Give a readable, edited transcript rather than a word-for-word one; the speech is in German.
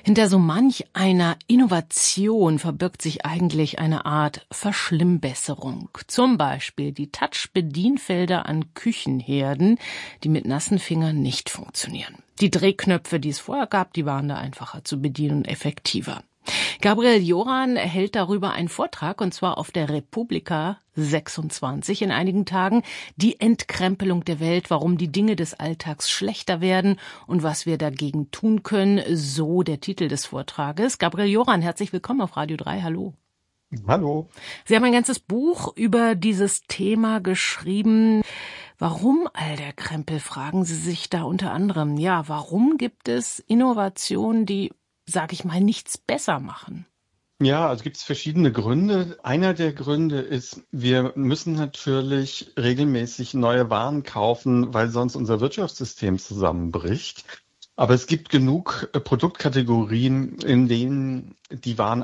Hinter so manch einer Innovation verbirgt sich eigentlich eine Art Verschlimmbesserung. Zum Beispiel die Touch-Bedienfelder an Küchenherden, die mit nassen Fingern nicht funktionieren. Die Drehknöpfe, die es vorher gab, die waren da einfacher zu bedienen und effektiver. Gabriel Joran hält darüber einen Vortrag, und zwar auf der Republika 26 in einigen Tagen. Die Entkrempelung der Welt, warum die Dinge des Alltags schlechter werden und was wir dagegen tun können, so der Titel des Vortrages. Gabriel Joran, herzlich willkommen auf Radio 3, hallo. Hallo. Sie haben ein ganzes Buch über dieses Thema geschrieben. Warum all der Krempel, fragen Sie sich da unter anderem. Ja, warum gibt es Innovationen, die, sag ich mal, nichts besser machen? Ja, also gibt es verschiedene Gründe. Einer der Gründe ist, wir müssen natürlich regelmäßig neue Waren kaufen, weil sonst unser Wirtschaftssystem zusammenbricht. Aber es gibt genug Produktkategorien, in denen die Waren